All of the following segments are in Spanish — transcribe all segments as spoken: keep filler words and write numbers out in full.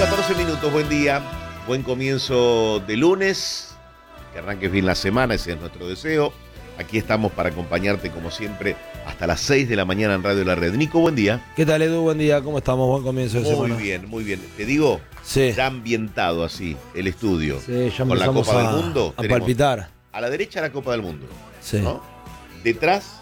catorce minutos, buen día, buen comienzo de lunes, que arranques bien la semana, ese es nuestro deseo. Aquí estamos para acompañarte como siempre hasta las seis de la mañana en Radio La Red. Nico, buen día. ¿Qué tal, Edu? Buen día, ¿cómo estamos? Buen comienzo de semana. Muy bien, muy bien. Te digo, sí. Ya ambientado así el estudio, sí, ya con la Copa a, del Mundo. A palpitar. A la derecha la Copa del Mundo, sí. ¿no? Detrás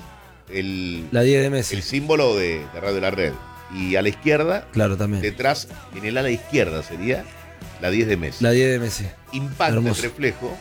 el, la diez de Messi. El símbolo de, de Radio La Red. Y a la izquierda, claro, también. Detrás, en el ala izquierda sería la diez de Messi. La diez de Messi. Impacta el reflejo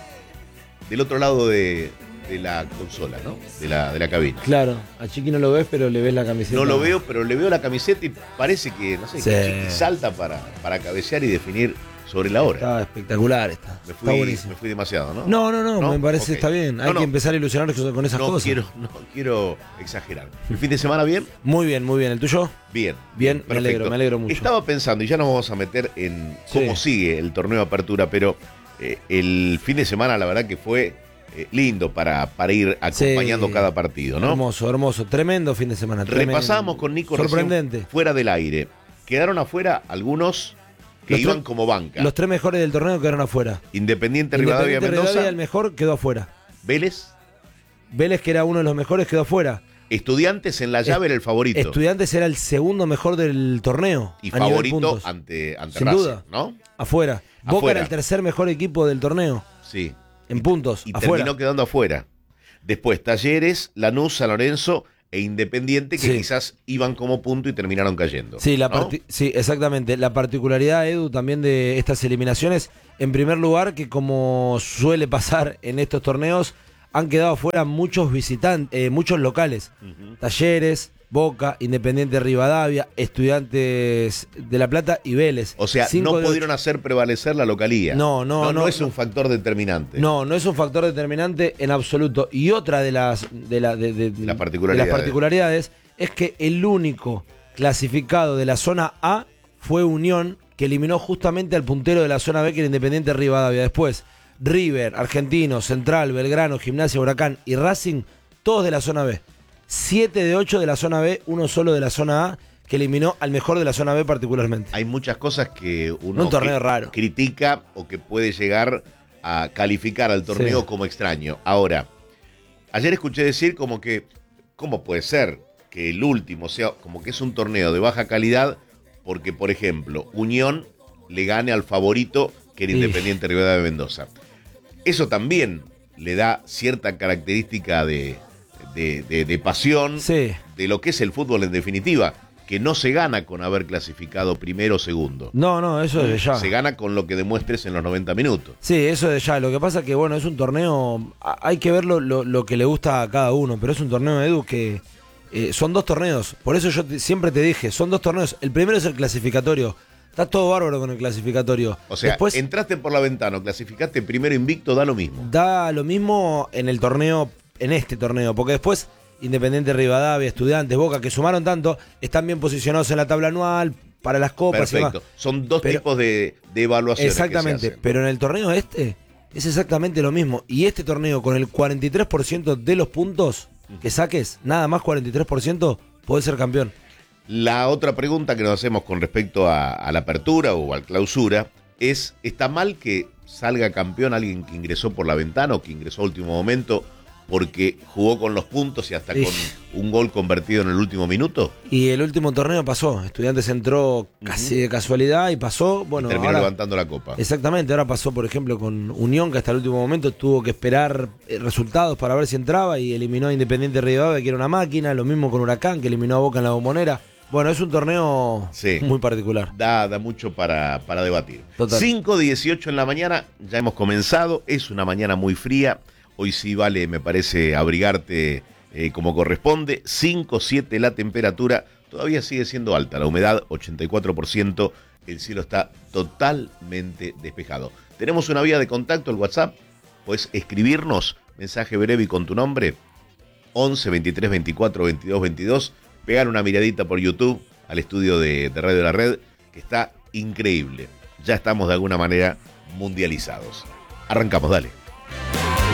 del otro lado de, de la consola, ¿no? De la, de la cabina. Claro, a Chiqui no lo ves, pero le ves la camiseta. No lo veo, pero le veo la camiseta y parece que, no sé, sí. que Chiqui salta para, para cabecear y definir sobre la hora. Está espectacular, está. Me fui, está buenísimo. Me fui demasiado, ¿no? No, no, no, ¿no? Me parece okay. Está bien. Hay no, no. que empezar a ilusionarnos con esas no cosas. Quiero, no quiero exagerar. ¿El fin de semana bien? Muy bien, muy bien. ¿El tuyo? Bien. Bien, me alegro, me alegro mucho. Estaba pensando, y ya nos vamos a meter en cómo sí. sigue el torneo de apertura, pero eh, el fin de semana la verdad que fue eh, lindo para, para ir acompañando sí. cada partido, ¿no? Hermoso, hermoso. Tremendo fin de semana. Repasamos con Nico sorprendente. Fuera del aire. Quedaron afuera algunos que los iban como banca. Los tres mejores del torneo quedaron afuera. Independiente, Rivadavia, Independiente Mendoza. Rivadavia, el mejor, quedó afuera. Vélez. Vélez, que era uno de los mejores, quedó afuera. Estudiantes en la llave era el favorito. Estudiantes era el segundo mejor del torneo. Y favorito ante, ante Sin Racing, duda. ¿no? Afuera. Boca afuera. Era el tercer mejor equipo del torneo. Sí. En y, puntos. Y afuera. terminó quedando afuera. Después, Talleres, Lanús, San Lorenzo e Independiente, que sí. quizás iban como punto y terminaron cayendo. Sí, la ¿no? sí, exactamente. La particularidad, Edu, también de estas eliminaciones, en primer lugar, que como suele pasar en estos torneos, han quedado fuera muchos visitantes, eh, muchos locales. Uh-huh. Talleres, Boca, Independiente Rivadavia, Estudiantes de La Plata y Vélez. O sea, no pudieron hacer prevalecer la localía. No, no, no. No, no es no, un factor determinante. No, no es un factor determinante en absoluto. Y otra de las, de la, de, de, la particularidad de las particularidades es que el único clasificado de la zona A fue Unión, que eliminó justamente al puntero de la zona B, que era Independiente Rivadavia. Después, River, Argentino, Central, Belgrano, Gimnasia, Huracán y Racing, todos de la zona B. Siete de ocho de la zona B, uno solo de la zona A, que eliminó al mejor de la zona B particularmente. Hay muchas cosas que uno un torneo raro. critica o que puede llegar a calificar al torneo sí. como extraño. Ahora, ayer escuché decir como que, ¿cómo puede ser que el último sea como que es un torneo de baja calidad? Porque, por ejemplo, Unión le gane al favorito, que era Independiente Rivadavia de Mendoza. Eso también le da cierta característica de... De, de, de pasión, sí. de lo que es el fútbol en definitiva, que no se gana con haber clasificado primero o segundo. No, no, eso es de ya. Se gana con lo que demuestres en los noventa minutos. Sí, eso es de ya. Lo que pasa es que, bueno, es un torneo, hay que ver lo, lo, lo que le gusta a cada uno, pero es un torneo, Edu, que eh, son dos torneos. Por eso yo te, siempre te dije, son dos torneos. El primero es el clasificatorio. Está todo bárbaro con el clasificatorio. O sea, después, entraste por la ventana, clasificaste primero invicto, da lo mismo. Da lo mismo en el torneo, en este torneo, porque después Independiente Rivadavia, Estudiantes, Boca, que sumaron tanto, están bien posicionados en la tabla anual para las copas. Perfecto, son dos pero, tipos de, de evaluaciones. Exactamente, que se hacen. Pero en el torneo este es exactamente lo mismo. Y este torneo con el cuarenta y tres por ciento de los puntos que saques, nada más cuarenta y tres por ciento, podés ser campeón. La otra pregunta que nos hacemos con respecto a, a la apertura o al clausura es, ¿está mal que salga campeón alguien que ingresó por la ventana o que ingresó a último momento porque jugó con los puntos y hasta y... con un gol convertido en el último minuto? Y el último torneo pasó. Estudiantes entró casi uh-huh. de casualidad y pasó. Bueno, y terminó ahora, levantando la copa. Exactamente. Ahora pasó, por ejemplo, con Unión, que hasta el último momento tuvo que esperar resultados para ver si entraba y eliminó a Independiente Rivadavia, que era una máquina. Lo mismo con Huracán, que eliminó a Boca en la Bombonera. Bueno, es un torneo sí. muy particular. Da, da mucho para, para debatir. Total. cinco dieciocho en la mañana, ya hemos comenzado. Es una mañana muy fría. Hoy sí vale, me parece, abrigarte eh, como corresponde. cinco siete la temperatura. Todavía sigue siendo alta. La humedad, ochenta y cuatro por ciento. El cielo está totalmente despejado. Tenemos una vía de contacto, el WhatsApp. Puedes escribirnos, mensaje breve y con tu nombre. once veintitrés veinticuatro veintidós veintidós. Pegar una miradita por YouTube al estudio de, de Radio La Red, que está increíble. Ya estamos de alguna manera mundializados. Arrancamos, dale.